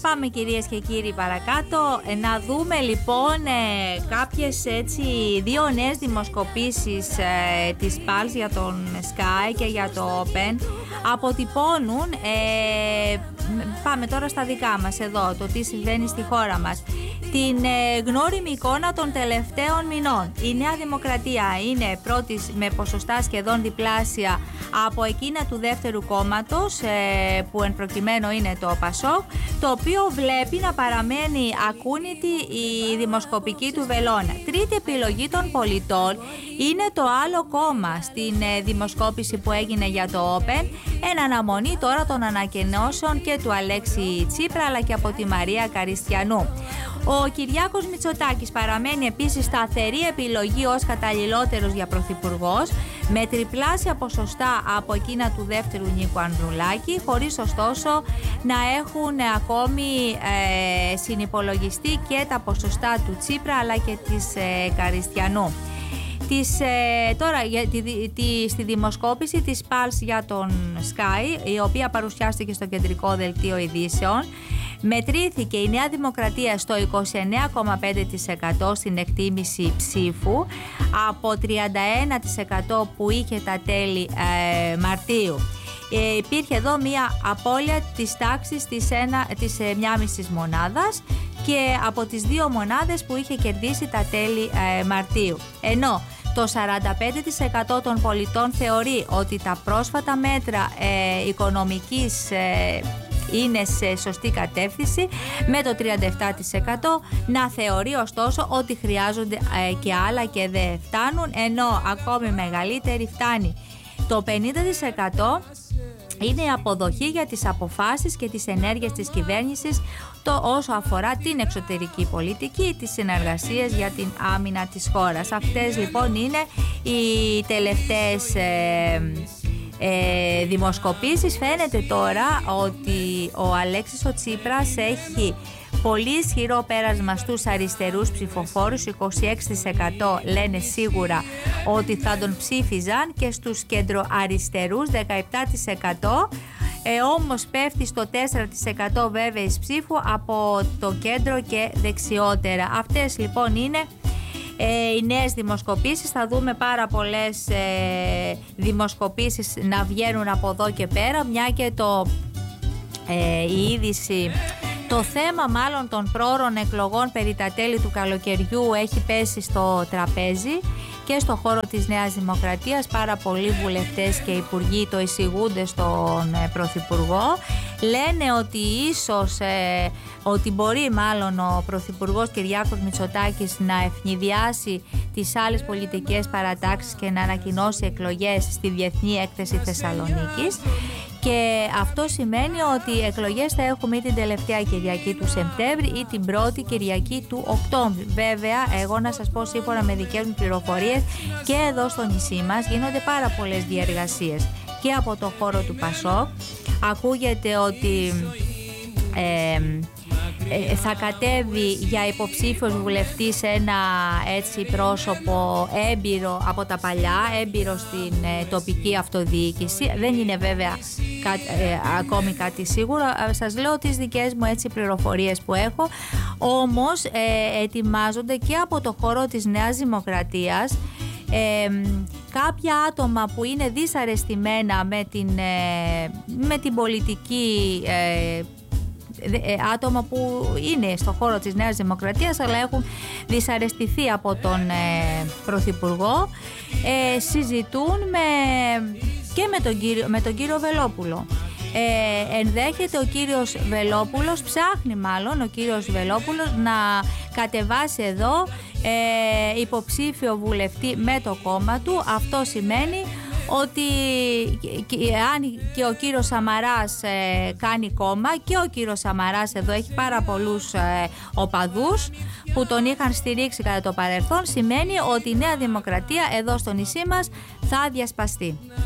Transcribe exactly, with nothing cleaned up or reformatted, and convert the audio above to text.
Πάμε κυρίες και κύριοι παρακάτω, ε, να δούμε λοιπόν ε, κάποιες έτσι δύο νέες δημοσκοπήσεις ε, της Pulse για τον Sky και για το Open. Αποτυπώνουν, ε, πάμε τώρα στα δικά μας εδώ, το τι συμβαίνει στη χώρα μας, την ε, γνώριμη εικόνα των τελευταίων μηνών. Η Νέα Δημοκρατία είναι πρώτη με ποσοστά σχεδόν διπλάσια από εκείνα του δεύτερου κόμματος, ε, που εν προκειμένου είναι το Πασόκ, το οποίο βλέπει να παραμένει ακούνητη η δημοσκοπική του βελόνα. Τρίτη επιλογή των πολιτών είναι το άλλο κόμμα στην ε, δημοσκόπηση που έγινε για το Open, εν αναμονή τώρα των ανακοινώσεων και του Αλέξη Τσίπρα αλλά και από τη Μαρία Καριστιανού. Ο Κυριάκος Μητσοτάκης παραμένει επίσης σταθερή επιλογή ως καταλληλότερος για πρωθυπουργός, με τριπλάσια ποσοστά από εκείνα του δεύτερου Νίκου Ανδρουλάκη, χωρίς ωστόσο να έχουν ακόμη ε, συνυπολογιστεί και τα ποσοστά του Τσίπρα αλλά και της ε, Καριστιανού. Της, ε, τώρα για τη, τη, στη δημοσκόπηση της Pulse για τον Sky, η οποία παρουσιάστηκε στο κεντρικό δελτίο ειδήσεων, μετρήθηκε η Νέα Δημοκρατία στο είκοσι εννέα κόμμα πέντε τοις εκατό στην εκτίμηση ψήφου από τριάντα ένα τοις εκατό που είχε τα τέλη ε, Μαρτίου. Ε, υπήρχε εδώ μία απώλεια της τάξης της, ένα, της ε, μία μισής μονάδας και από τις δύο μονάδες που είχε κερδίσει τα τέλη ε, Μαρτίου. Ενώ το σαράντα πέντε τοις εκατό των πολιτών θεωρεί ότι τα πρόσφατα μέτρα ε, οικονομικής ε, είναι σε σωστή κατεύθυνση, με το τριάντα επτά τοις εκατό να θεωρεί ωστόσο ότι χρειάζονται ε, και άλλα και δεν φτάνουν, ενώ ακόμη μεγαλύτερη φτάνει. Το πενήντα τοις εκατό είναι η αποδοχή για τις αποφάσεις και τις ενέργειες της κυβέρνησης το όσο αφορά την εξωτερική πολιτική, τις συνεργασίες για την άμυνα της χώρας. Αυτές λοιπόν είναι οι τελευταίες ε, ε, δημοσκοπήσεις. Φαίνεται τώρα ότι ο Αλέξης ο Τσίπρας έχει πολύ ισχυρό πέρασμα στους αριστερούς ψηφοφόρους, είκοσι έξι τοις εκατό λένε σίγουρα ότι θα τον ψήφιζαν, και στους κεντροαριστερούς δεκαεπτά τοις εκατό, ε, όμως πέφτει στο τέσσερα τοις εκατό βέβαιης ψήφου από το κέντρο και δεξιότερα. Αυτές λοιπόν είναι ε, οι νέες δημοσκοπήσεις. Θα δούμε πάρα πολλές ε, δημοσκοπήσεις να βγαίνουν από εδώ και πέρα, μια και το, ε, η είδηση... Το θέμα μάλλον των πρόωρων εκλογών περί τα τέλη του καλοκαιριού έχει πέσει στο τραπέζι και στο χώρο της Νέας Δημοκρατίας. Πάρα πολλοί βουλευτές και υπουργοί το εισηγούνται στον ε, Πρωθυπουργό. Λένε ότι ίσως, ε, ότι μπορεί μάλλον ο Πρωθυπουργός Κυριάκος Μητσοτάκης να ευνηδιάσει τις άλλες πολιτικές παρατάξεις και να ανακοινώσει εκλογές στη Διεθνή Έκθεση Θεσσαλονίκης. Και αυτό σημαίνει ότι οι εκλογές θα έχουμε ή την τελευταία Κυριακή του Σεπτέμβρη ή την πρώτη Κυριακή του Οκτώβρη. Βέβαια, εγώ να σας πω σύμφωνα με δικές μου πληροφορίες, και εδώ στο νησί μας γίνονται πάρα πολλές διεργασίες και από το χώρο του Πασόκ. Ακούγεται ότι ε, ε, θα κατέβει για υποψήφιος βουλευτής ένα έτσι πρόσωπο έμπειρο από τα παλιά, έμπειρο στην ε, τοπική αυτοδιοίκηση. Δεν είναι βέβαια κα, ε, ακόμη κάτι σίγουρο. Σας λέω τις δικές μου έτσι πληροφορίες που έχω. Όμως ε, ετοιμάζονται και από το χώρο της Νέας Δημοκρατίας Ε, κάποια άτομα που είναι δυσαρεστημένα με την, ε, με την πολιτική, ε, ε, άτομα που είναι στο χώρο της Νέας Δημοκρατίας αλλά έχουν δυσαρεστηθεί από τον ε, Πρωθυπουργό, ε, συζητούν με, και με τον κύριο, με τον κύριο Βελόπουλο. Ε, ενδέχεται ο κύριος Βελόπουλος, ψάχνει μάλλον ο κύριος Βελόπουλος να κατεβάσει εδώ ε, υποψήφιο βουλευτή με το κόμμα του. Αυτό σημαίνει ότι αν και ο κύριος Σαμαράς ε, κάνει κόμμα, και ο κύριος Σαμαράς εδώ έχει πάρα πολλούς ε, οπαδούς που τον είχαν στηρίξει κατά το παρελθόν, σημαίνει ότι η Νέα Δημοκρατία εδώ στο νησί μας θα διασπαστεί.